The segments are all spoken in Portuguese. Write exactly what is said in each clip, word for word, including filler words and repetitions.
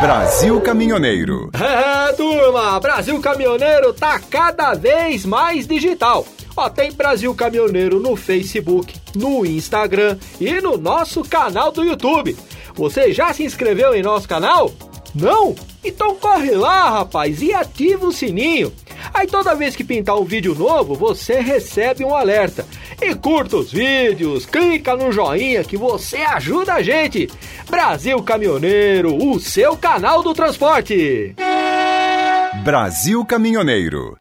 Brasil Caminhoneiro. É, turma, Brasil Caminhoneiro tá cada vez mais digital. Ó, tem Brasil Caminhoneiro no Facebook, no Instagram e no nosso canal do YouTube. Você já se inscreveu em nosso canal? Não? Então corre lá, rapaz, e ativa o sininho. Aí toda vez que pintar um vídeo novo, você recebe um alerta. E curta os vídeos, clica no joinha que você ajuda a gente. Brasil Caminhoneiro, o seu canal do transporte. Brasil Caminhoneiro.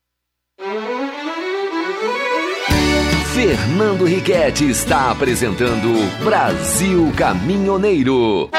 Fernando Riquetti está apresentando Brasil Caminhoneiro.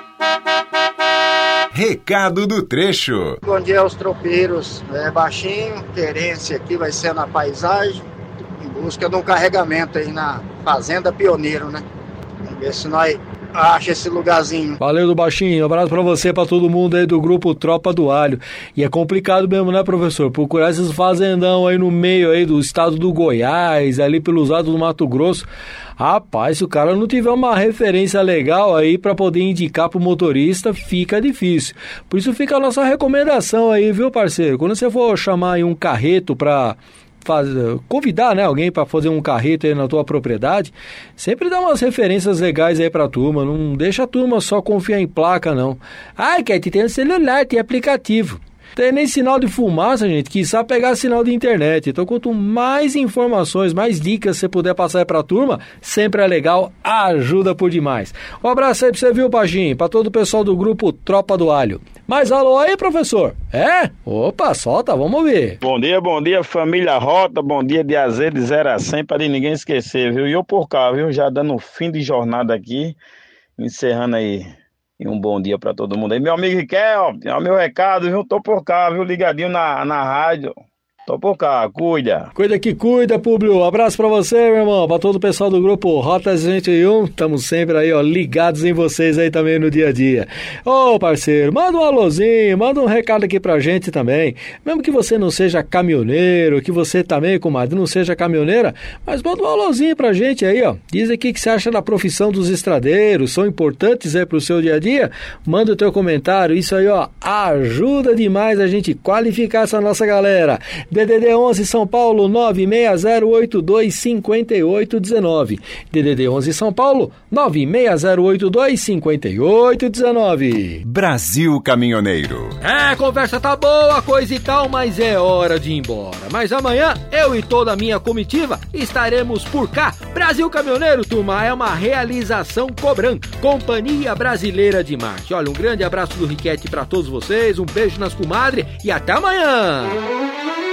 Recado do trecho. Bom dia aos tropeiros. É baixinho, querência aqui vai ser na paisagem, em busca de um carregamento aí na Fazenda Pioneiro, né? Vamos ver se nós acha esse lugarzinho. Valeu, do baixinho, um abraço pra você, pra todo mundo aí do grupo Tropa do Alho. E é complicado mesmo, né, professor? Procurar esses fazendão aí no meio aí do estado do Goiás, ali pelos lados do Mato Grosso. Rapaz, se o cara não tiver uma referência legal aí pra poder indicar pro motorista, fica difícil. Por isso fica a nossa recomendação aí, viu, parceiro? Quando você for chamar aí um carreto pra Faz, convidar, né, alguém para fazer um carreto aí na tua propriedade, sempre dá umas referências legais aí pra turma, não deixa a turma só confiar em placa, não. Ai, Cat, tem celular, tem aplicativo. Tem nem sinal de fumaça, gente, quiçá pegar sinal de internet. Então, quanto mais informações, mais dicas você puder passar aí pra turma, sempre é legal, ajuda por demais. Um abraço aí pra você, viu, Paginho? Pra todo o pessoal do grupo Tropa do Alho. Mas alô aí, professor? É? Opa, solta, vamos ver. Bom dia, bom dia, família Rota, bom dia de A Z de zero a cem, para ninguém esquecer, viu? E eu por cá, viu? Já dando fim de jornada aqui, encerrando aí. E um bom dia pra todo mundo aí. Meu amigo Riquel, é o meu recado, viu? Tô por cá, viu? Ligadinho na, na rádio. Tô por cá, cuida. Cuida que cuida, Públio. Abraço pra você, meu irmão. Pra todo o pessoal do grupo Rota cento e um. Estamos sempre aí, ó, ligados em vocês aí também no dia a dia. Ô, parceiro, manda um alôzinho, manda um recado aqui pra gente também. Mesmo que você não seja caminhoneiro, que você também, comadre, não seja caminhoneira, mas manda um alôzinho pra gente aí, ó. Diz aqui o que você acha da profissão dos estradeiros, são importantes aí pro seu dia a dia? Manda o teu comentário, isso aí, ó, ajuda demais a gente qualificar essa nossa galera. D D D onze São Paulo nove seis zero oito dois cinco oito um nove. D D D onze São Paulo nove seis zero oito dois cinco oito um nove. Brasil Caminhoneiro. É, a conversa tá boa, coisa e tal, mas é hora de ir embora. Mas amanhã, eu e toda a minha comitiva estaremos por cá. Brasil Caminhoneiro, turma, é uma realização Cobram, Companhia Brasileira de Marketing. Olha, um grande abraço do Riquetti pra todos vocês, um beijo nas comadres e até amanhã.